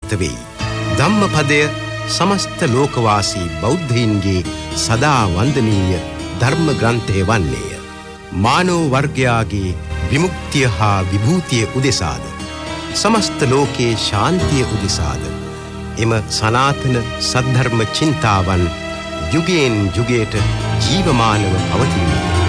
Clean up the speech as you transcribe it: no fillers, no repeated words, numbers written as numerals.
සාර්ථක වෙයි. ධම්මපදය සමස්ත ලෝකවාසී බෞද්ධයින්ගේ සදා වන්දනීය ධර්ම ග්‍රන්ථය වන්නේය. මානව වර්ගයාගේ විමුක්තිය හා විභූතිය උදෙසාද සමස්ත ලෝකයේ ශාන්තිය උදෙසාද එම සනාතන සද්ධර්ම චින්තාවන් යුගයෙන් යුගයට ජීවමානව පවතින